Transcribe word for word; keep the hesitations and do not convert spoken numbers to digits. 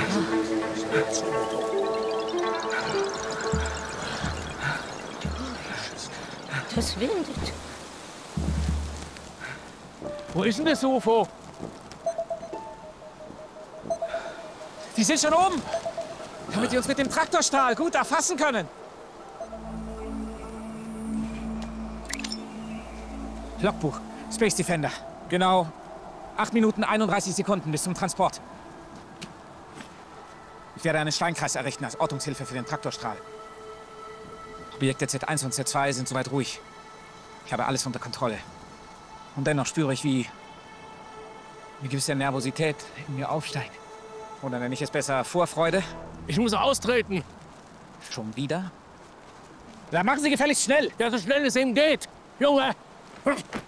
Das windet. Wo ist denn das U F O? Die sind schon oben, damit die uns mit dem Traktorstrahl gut erfassen können. Logbuch, Space Defender. Genau acht Minuten einunddreißig Sekunden bis zum Transport. Ich werde einen Steinkreis errichten als Ortungshilfe für den Traktorstrahl. Objekte Z eins und Z zwei sind soweit ruhig. Ich habe alles unter Kontrolle. Und dennoch spüre ich, wie eine gewisse Nervosität in mir aufsteigt. Oder nenne ich es besser Vorfreude? Ich muss austreten. Schon wieder? Dann machen Sie gefälligst schnell. Ja, so schnell es eben geht. Junge!